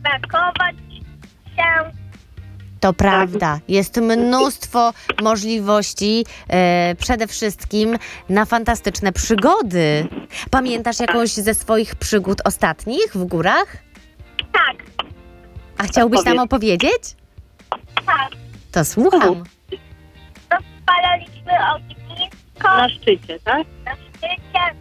brakować się. To prawda. Jest mnóstwo możliwości, przede wszystkim na fantastyczne przygody. Pamiętasz jakąś ze swoich przygód ostatnich w górach? Tak, A chciałbyś nam opowiedzieć? tak. To słucham. Rozpalaliśmy ognisko Na szczycie, tak? na szczycie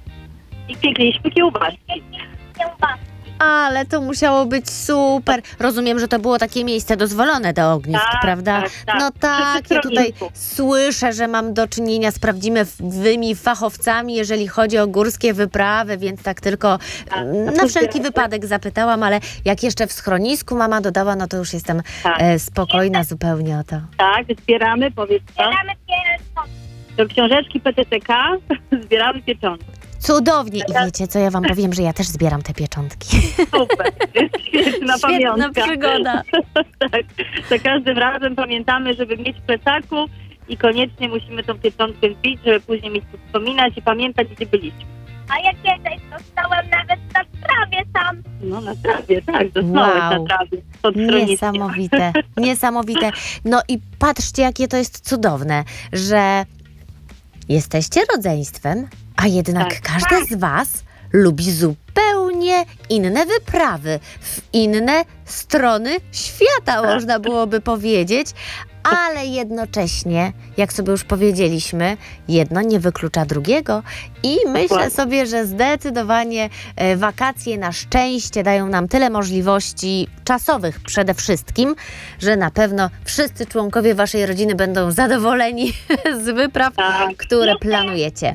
I piekliśmy kiełbaski. i kiełbaski. Ale to musiało być super. Rozumiem, że to było takie miejsce dozwolone do ognisk, Tak, prawda? tak, tak. No tak, Przy ja tutaj stronniku. słyszę, że mam do czynienia z prawdziwymi fachowcami, jeżeli chodzi o górskie wyprawy, więc tak tylko na wszelki wypadek zapytałam, ale jak jeszcze w schronisku mama dodała, no to już jestem Tak. spokojna zupełnie o to. Tak, zbieramy, powiedz co? Zbieramy pieniądze. Do książeczki PTTK zbieramy pieczątki. Cudownie. I wiecie co, ja wam powiem, że ja też zbieram te pieczątki. Super, świetna pamiątka. przygoda. Tak, za każdym razem pamiętamy, żeby mieć w plecaku i koniecznie musimy tą pieczątkę wbić, żeby później mieć co wspominać i pamiętać, gdzie byliśmy. A ja kiedyś dostałem nawet na trawie tam. No na trawie, tak, dostałeś Wow. na trawie. Pod schroniskiem. Niesamowite, niesamowite. No i patrzcie, jakie to jest cudowne, że jesteście rodzeństwem, a jednak Tak. każde z was lubi zupełnie inne wyprawy, w inne strony świata, można byłoby powiedzieć, ale jednocześnie, jak sobie już powiedzieliśmy, jedno nie wyklucza drugiego i myślę Dokładnie. sobie, że zdecydowanie wakacje na szczęście dają nam tyle możliwości czasowych przede wszystkim, że na pewno wszyscy członkowie waszej rodziny będą zadowoleni z wypraw, Tak. które planujecie.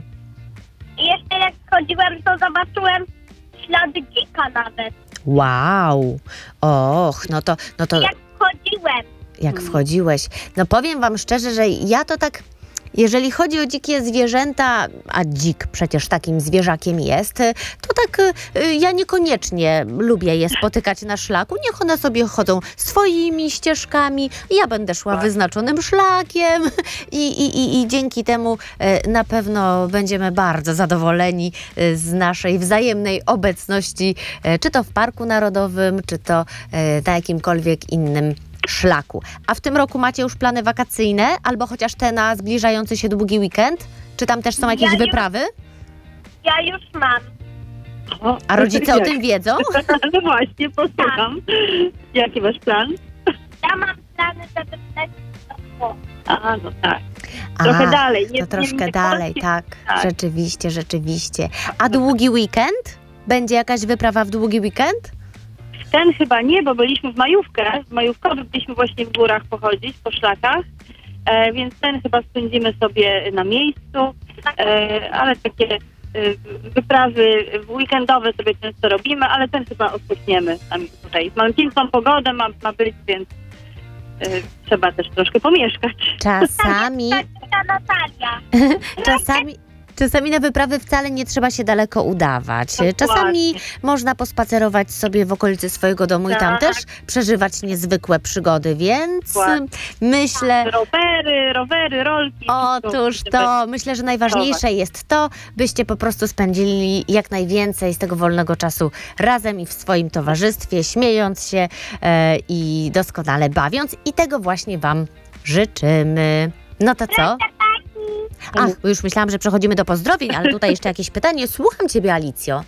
I jeszcze jak chodziłem, to zobaczyłem ślady dzika nawet. Wow! Och, no to Jak chodziłem. jak wchodziłeś. No powiem wam szczerze, że ja to tak, jeżeli chodzi o dzikie zwierzęta, a dzik przecież takim zwierzakiem jest, to tak ja niekoniecznie lubię je spotykać na szlaku. Niech one sobie chodzą swoimi ścieżkami, ja będę szła wyznaczonym szlakiem i dzięki temu na pewno będziemy bardzo zadowoleni z naszej wzajemnej obecności, czy to w Parku Narodowym, czy to na jakimkolwiek innym szlaku. A w tym roku macie już plany wakacyjne, albo chociaż te na zbliżający się długi weekend? Czy tam też są jakieś Ja już- wyprawy? Ja już mam. O, A rodzice o jak? tym wiedzą? No właśnie, posłucham. Jaki masz plan? Ja mam plany, żeby wlecieć do Włoch. A, no tak. Trochę dalej. To troszkę nie dalej, polskie. tak. Tak. Rzeczywiście, rzeczywiście. A długi weekend? Będzie jakaś wyprawa w długi weekend? Ten chyba nie, bo byliśmy w majówkę. W majówkowy byliśmy właśnie w górach pochodzić, po szlakach. Więc ten chyba spędzimy sobie na miejscu. Ale takie wyprawy weekendowe sobie często robimy, ale ten chyba odpoczniemy. Tutaj mamy piękną pogodę, ma być, więc trzeba też troszkę pomieszkać. Czasami, Ta Natalia. czasami na wyprawy wcale nie trzeba się daleko udawać. Czasami można pospacerować sobie w okolicy swojego domu i tam Tak. też przeżywać niezwykłe przygody, więc Dokładnie. myślę... Rowery, rolki. Otóż wszystko, to myślę, że najważniejsze jest to, byście po prostu spędzili jak najwięcej z tego wolnego czasu razem i w swoim towarzystwie, śmiejąc się i doskonale bawiąc i tego właśnie wam życzymy. No to co? Ach, już myślałam, że przechodzimy do pozdrowień, ale tutaj jeszcze jakieś pytanie. Słucham ciebie, Alicjo.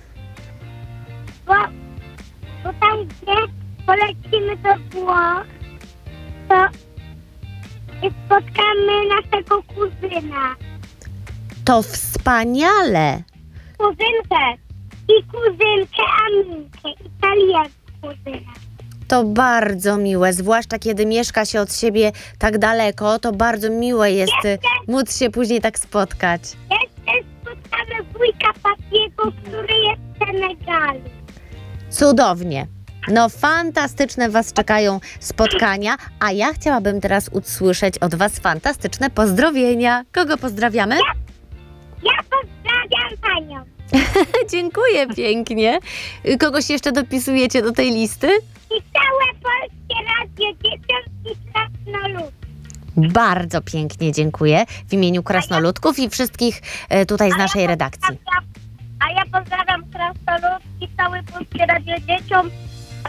Bo tam, gdzie polecimy do Włoch, to spotkamy naszego kuzyna. To wspaniale! Kuzynkę i kuzynkę Aminkę, italiańską kuzyna. To bardzo miłe, zwłaszcza kiedy mieszka się od siebie tak daleko, to bardzo miłe jest móc się później tak spotkać. Jeszcze spotkamy wujka Papiego, który jest w Senegalu. Cudownie. No fantastyczne was czekają spotkania, a ja chciałabym teraz usłyszeć od was fantastyczne pozdrowienia. Kogo pozdrawiamy? Ja pozdrawiam panią. Dziękuję pięknie. Kogoś jeszcze dopisujecie do tej listy? I całe Polskie Radio Dzieciąt i Krasnolud. Bardzo pięknie dziękuję w imieniu krasnoludków i wszystkich tutaj z naszej redakcji. A ja pozdrawiam Krasnoludki, całe Polskie Radio Dzieciom